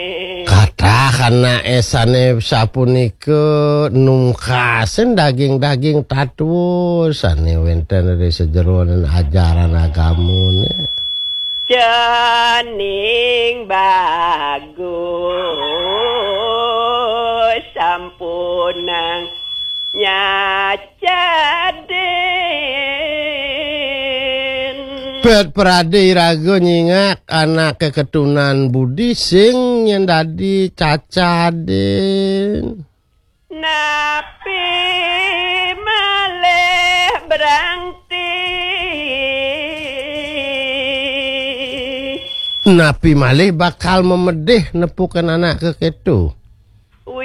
Kathahna esane sapunika nungkasen daging-daging tatuh sane wenten di sejeroan ajaran agamune. Cening bagus sampunang nyacaden. Bet Pradi rago nyingak anak keketunan Budi sing nyendadi cacaden. Napi malih berangti. Napi malih bakal memedih nepukan anak keketu.